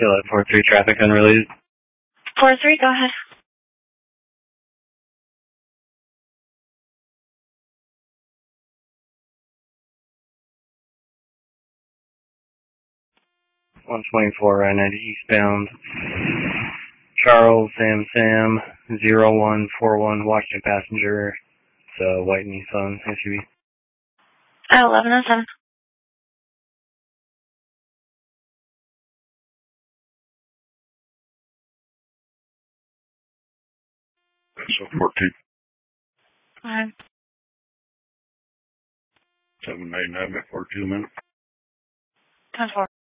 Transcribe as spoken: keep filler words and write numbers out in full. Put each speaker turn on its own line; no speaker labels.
Kill it, four three traffic unrelated.
four three, go ahead.
one twenty-four, I ninety eastbound. Charles, Sam, Sam, zero one four one, Washington passenger. It's a white Nissan S U V.
Uh, eleven oh seven.
So fourteen.
Alright.
seven eight nine, forty-two minutes.
ten four.